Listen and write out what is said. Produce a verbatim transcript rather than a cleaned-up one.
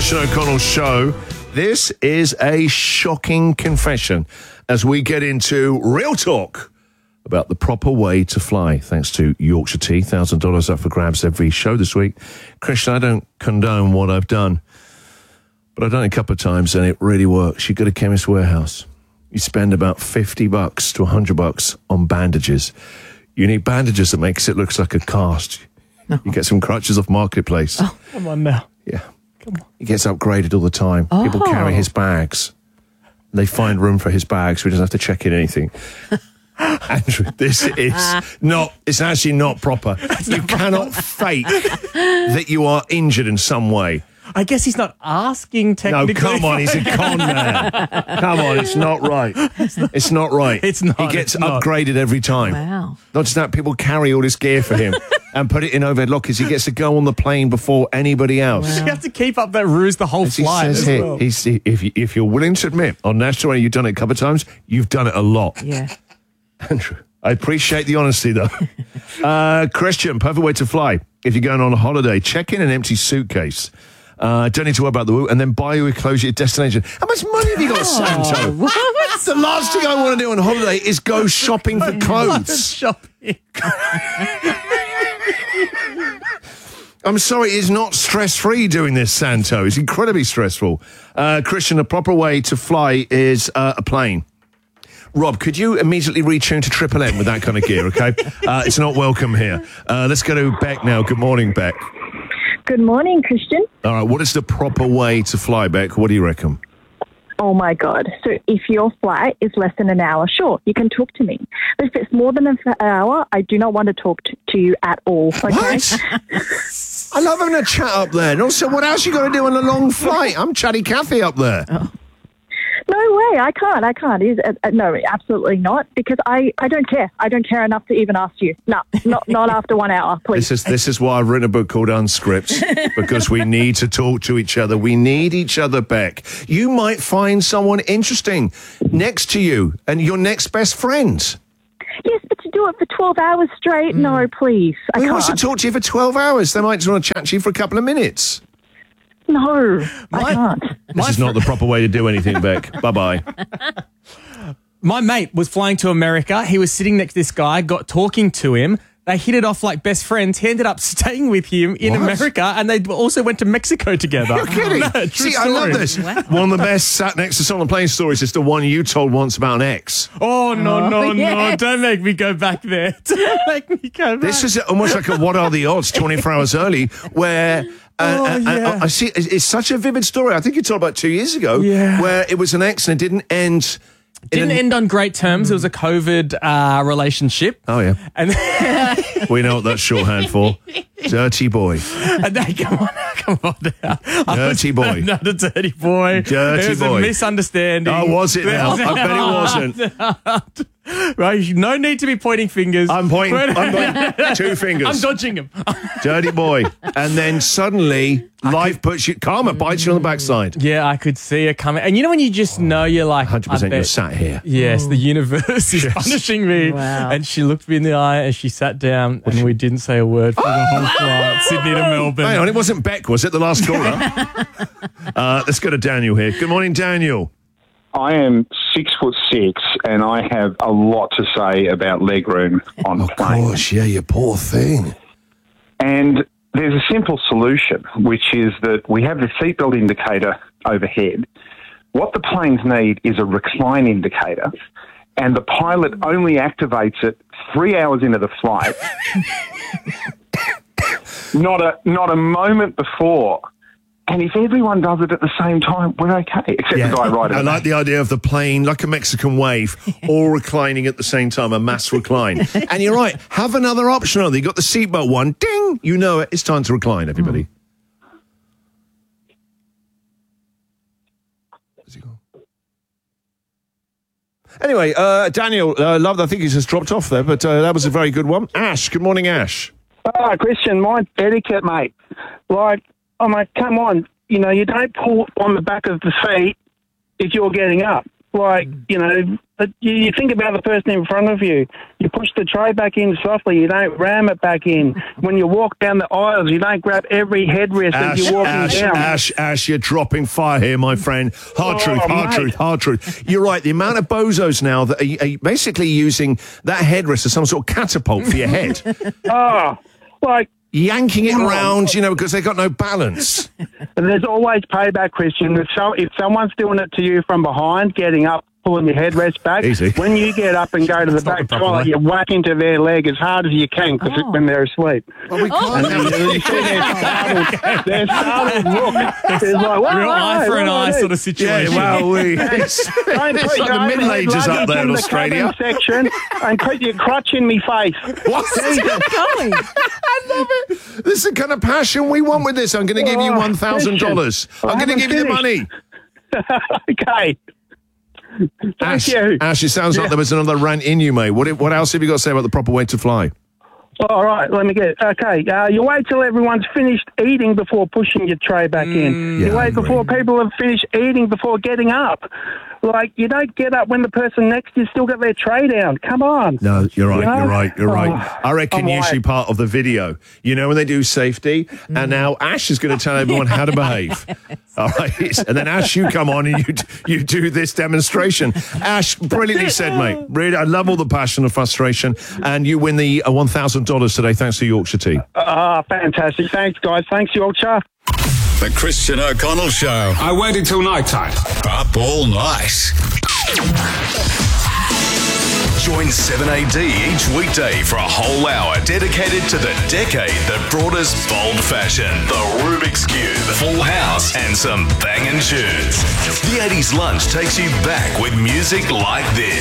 Christian O'Connell Show. This is a shocking confession as we get into real talk about the proper way to fly. Thanks to Yorkshire Tea, one thousand dollars up for grabs every show this week. Christian, I don't condone what I've done, but I've done it a couple of times and it really works. You go to Chemist Warehouse. You spend about fifty bucks to one hundred bucks on bandages. You need bandages that makes it look like a cast. No. You get some crutches off Marketplace. Oh, come on now. Yeah. Come on. He gets upgraded all the time. Oh. People carry his bags. They find room for his bags so he doesn't have to check in anything. Andrew, this is not, it's actually not proper. It's you not cannot proper. fake that you are injured in some way. I guess he's not asking technically. No, come on, he's a con man. Come on, it's not right. It's not, it's not right. It's not. He gets it's upgraded not. every time. Wow. Not just that, people carry all this gear for him and put it in overhead lockers. He gets to go on the plane before anybody else. Wow. You have to keep up that ruse the whole as flight. He says as here, well. he's, if, you, if you're willing to admit, on National Radio you've done it a couple of times, you've done it a lot. Yeah. Andrew, I appreciate the honesty, though. uh, Christian, perfect way to fly. If you're going on a holiday, check in an empty suitcase. Uh, don't need to worry about the woo, and then buy your clothes at your destination. How much money have you got, Santo? What? The last thing I want to do on holiday is go shopping for clothes. Shopping. I'm sorry, it's not stress-free doing this, Santo. It's incredibly stressful. Uh, Christian, the proper way to fly is uh, a plane. Rob, could you immediately retune to Triple M with that kind of gear, okay? Uh, it's not welcome here. Uh, let's go to Beck now. Good morning, Beck. Good morning, Christian. All right, what is the proper way to fly, Beck? What do you reckon? Oh, my God. So if your flight is less than an hour, sure, you can talk to me. But if it's more than an hour, I do not want to talk to, to you at all, okay? What? I love having a chat up there. And also, what else you got to do on a long flight? I'm Chatty Cathy up there. Oh. No way, I can't, I can't. Is, uh, no, absolutely not, because I, I don't care. I don't care enough to even ask you. No, not not after one hour, please. This is this is why I've written a book called Unscripts, because we need to talk to each other. We need each other, Beck. You might find someone interesting next to you and your next best friend. Yes, but to do it for twelve hours straight, mm. no, please, I Who can't. wants to talk to you for twelve hours? They might just want to chat to you for a couple of minutes. No, My- I can't. This is not the proper way to do anything, Beck. Bye-bye. My mate was flying to America. He was sitting next to this guy, got talking to him. They hit it off like best friends. He ended up staying with him in What? America, and they also went to Mexico together. You're kidding. No, true See, story. I love this. Wow. One of the best sat next to someone playing stories is the one you told once about an ex. Oh, no, Oh, no, no. yes. Don't make me go back there. Don't make me go back. This is almost like a What Are the Odds twenty-four hours early, where uh, Oh, uh, yeah. I, I see it's, it's such a vivid story. I think you told about two years ago, Yeah. where it was an ex and it didn't end. in Didn't an- end on great terms. It was a COVID uh, relationship. Oh yeah, And, we know what that's shorthand for. Dirty boy. and they, come on, come on now. I Dirty was boy. Not a dirty boy. Dirty It was boy. a misunderstanding. Oh, was it now? I bet it wasn't. Right, no need to be pointing fingers. I'm pointing. I'm pointing two fingers. I'm dodging him. Dirty boy. And then suddenly, life puts you. Karma bites you on the backside. Yeah, I could see it coming. And you know when you just know you're like, one hundred I percent bet- you're sat here. Yes, the universe is Yes. punishing me. Wow. And she looked me in the eye and she sat down and we didn't say a word for the whole flight. Sydney to Melbourne. Hang on, it wasn't Beck, was it? The last caller. uh, let's go to Daniel here. Good morning, Daniel. I am six foot six, and I have a lot to say about legroom on planes. yeah, you poor thing. And there's a simple solution, which is that we have the seatbelt indicator overhead. What the planes need is a recline indicator, and the pilot only activates it three hours into the flight, not a not a moment before. And if everyone does it at the same time, we're okay, except the guy right at I the like back. the idea of the plane, like a Mexican wave, all reclining at the same time, a mass recline. And you're right, have another option on there. You got the seatbelt one, ding, you know it, it's time to recline, everybody. Where's he gone? Anyway, uh, Daniel, uh, love, I think he's just dropped off there, but uh, that was a very good one. Ash, good morning, Ash. Oh, Christian, my etiquette, mate. Like, oh, mate, come on. You know, you don't pull on the back of the seat if you're getting up. Like, you know, but you, you think about the person in front of you. You push the tray back in softly. You don't ram it back in. When you walk down the aisles, you don't grab every headrest Ash, as you're walking Ash, down. Ash, Ash, you're dropping fire here, my friend. Hard Oh, truth, hard mate. truth, hard truth. You're right. The amount of bozos now that are, are basically using that headrest as some sort of catapult for your head, Oh, like, yanking it around, you know, because they've got no balance. and there's always payback, Christian. If, so, if someone's doing it to you from behind, getting up, pulling your headrest back, Easy. when you get up and go to the not back the proper toilet, way. you whack into their leg as hard as you can because Oh. when they're asleep. Well, we Oh. can't And have then you see their startled, their startled look. It's like, whoa, Real whoa, eye for whoa, an whoa, eye whoa. sort of Yeah, situation. well, we. It's, Don't it's put like the your Middle overhead Ages up luggage there in the Australia. cabin section and put your crutch in me face. What? Going. This is the kind of passion we want with this. I'm going to give you Oh, one thousand dollars. I I'm going to haven't give you the finished. money. Okay. Thank Ash, you. Ash, it sounds like Yeah. there was another rant in you, mate. What, what else have you got to say about the proper way to fly? All right, let me get it. Okay, uh, you wait till everyone's finished eating before pushing your tray back in. Yeah, You I wait agree. before people have finished eating before getting up. Like, you don't get up when the person next to you still got their tray down. Come on. No, you're right, You know? you're right, you're right. Oh, I reckon I'm usually wired. part of the video, you know, when they do safety, and now Ash is going to tell everyone how to behave. All right, and then Ash, you come on and you you do this demonstration. Ash, brilliantly said, mate. Really, I love all the passion and frustration, and you win the uh, one thousand dollars today thanks to Yorkshire Tea. Ah, fantastic. Thanks, guys. Thanks, Yorkshire. The Christian O'Connell Show. I waited till night time. Up all night. Join seven A D each weekday for a whole hour dedicated to the decade that brought us bold fashion, the Rubik's Cube, Full House, and some banging tunes. The eighties lunch takes you back with music like this.